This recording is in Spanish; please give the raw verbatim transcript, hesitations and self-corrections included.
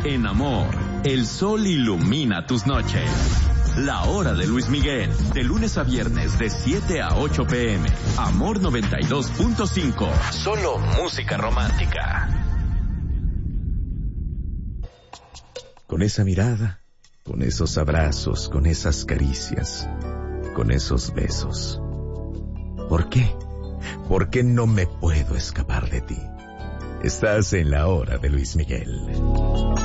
En Amor, el sol ilumina tus noches. La hora de Luis Miguel, de lunes a viernes de siete a ocho pm. Amor noventa y dos punto cinco. Solo música romántica. Con esa mirada, con esos abrazos, con esas caricias, con esos besos. ¿Por qué? ¿Por qué no me puedo escapar de ti? Estás en la hora de Luis Miguel.